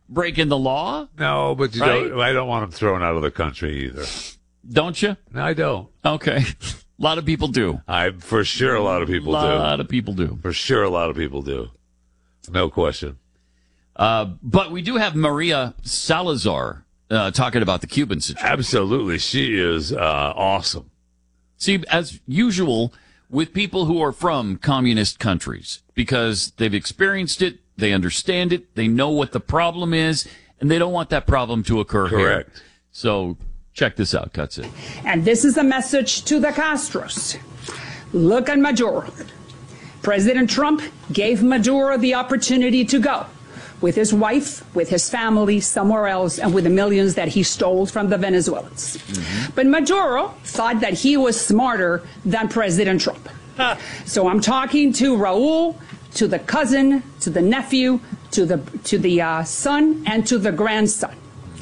breaking the law. No, but Right? I don't want them thrown out of the country either. Don't you? No, I don't. Okay. A lot of people do. For sure, a lot of people do. A lot of people do. For sure, a lot of people do. No question. But we do have Maria Salazar talking about the Cuban situation. Absolutely. She is awesome. See, as usual with people who are from communist countries, because they've experienced it, they understand it, they know what the problem is, and they don't want that problem to occur here. Correct. So check this out. Cuts it. And this is a message to the Castros. Look at Maduro. President Trump gave Maduro the opportunity to go with his wife, with his family, somewhere else, and with the millions that he stole from the Venezuelans. But Maduro thought that he was smarter than President Trump. So I'm talking to Raul, to the cousin, to the nephew, to the son, and to the grandson.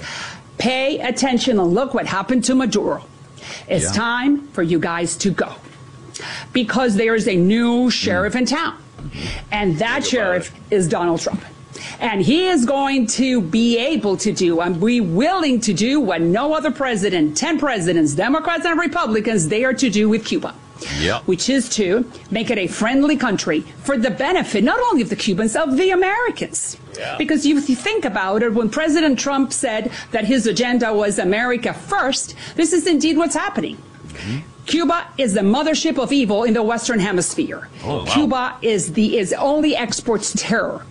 Pay attention and look what happened to Maduro. It's time for you guys to go, because there is a new sheriff in town, and that sheriff is Donald Trump. And he is going to be able to do and be willing to do what no other president, 10 presidents, Democrats and Republicans, dare to do with Cuba. Which is to make it a friendly country for the benefit not only of the Cubans, of the Americans. Because if you think about it, when President Trump said that his agenda was America first, this is indeed what's happening. Cuba is the mothership of evil in the Western Hemisphere. Cuba is only exports terror.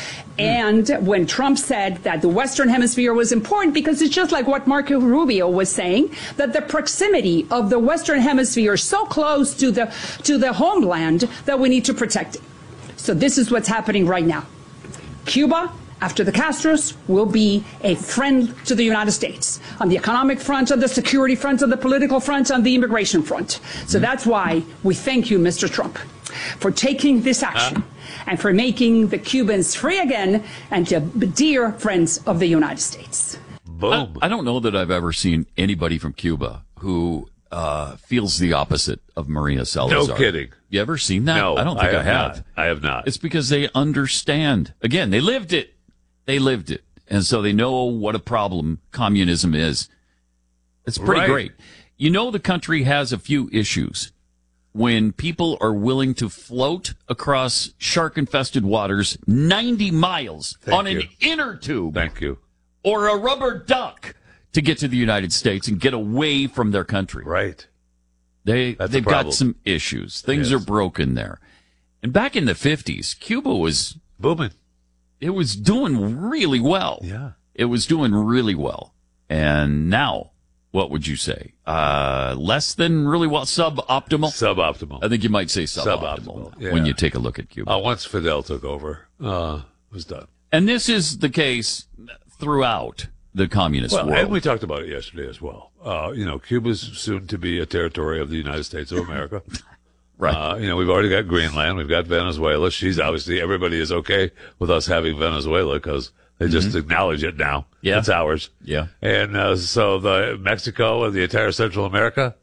And when Trump said that the Western Hemisphere was important, because it's just like what Marco Rubio was saying, that the proximity of the Western Hemisphere is so close to the homeland that we need to protect it. So this is what's happening right now. Cuba, after the Castros, will be a friend to the United States on the economic front, on the security front, on the political front, on the immigration front. So that's why we thank you, Mr. Trump, for taking this action and for making the Cubans free again and to dear friends of the United States. Boom. I don't know that I've ever seen anybody from Cuba who feels the opposite of Maria Salazar. No kidding. You ever seen that? No, I don't think I have. Not. I have not. It's because they understand. Again, they lived it. They lived it. And so they know what a problem communism is. It's pretty great. You know, the country has a few issues when people are willing to float across shark-infested waters 90 miles on an inner tube. Thank you. Or a rubber duck to get to the United States and get away from their country. Right. They've got some issues. Things are broken there. And back in the 50s, Cuba was booming. It was doing really well. Yeah. It was doing really well. And now, what would you say? Less than really well? Suboptimal? Suboptimal. I think you might say suboptimal when you take a look at Cuba. Once Fidel took over, it was done. And this is the case throughout the communist world. And we talked about it yesterday as well. Cuba's soon to be a territory of the United States of America. Right. We've already got Greenland. We've got Venezuela. She's obviously, everybody is okay with us having Venezuela because they just acknowledge it now. Yeah. It's ours. Yeah. And so the Mexico and the entire Central America,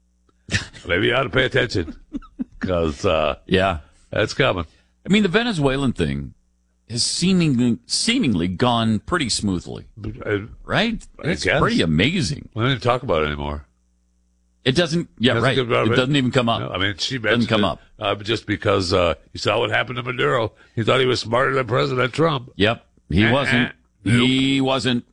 maybe you ought to pay attention because that's coming. I mean, the Venezuelan thing has seemingly gone pretty smoothly, right? It's pretty amazing. We don't even talk about it anymore. It doesn't. Yeah, right. It doesn't even come up. No, I mean, she doesn't come up just because you saw what happened to Maduro. He thought he was smarter than President Trump. Yep, he wasn't. Nope. He wasn't.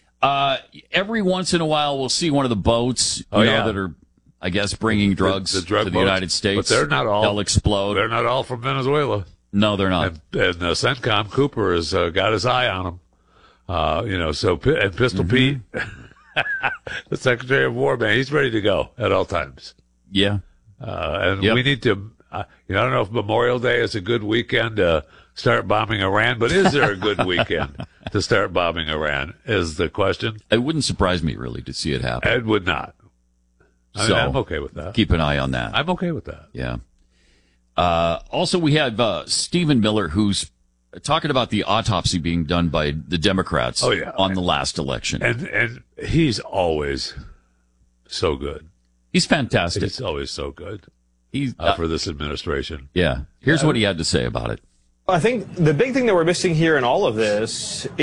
Every once in a while, we'll see one of the boats that are, I guess, bringing drugs the drug to the boats. United States. But they're not all. They'll explode. They're not all from Venezuela. No, they're not. And CENTCOM Cooper has got his eye on them. And Pistol Pete, the Secretary of War, man, he's ready to go at all times. Yeah. We need to, I don't know if Memorial Day is a good weekend to start bombing Iran, but is there a good weekend to start bombing Iran is the question. It wouldn't surprise me, really, to see it happen. It would not. I'm okay with that. Keep an eye on that. I'm okay with that. Yeah. Also, we have Stephen Miller, who's talking about the autopsy being done by the Democrats on the last election. And he's always so good. He's fantastic. He's always so good He's for this administration. Yeah. Here's what he had to say about it. I think the big thing that we're missing here in all of this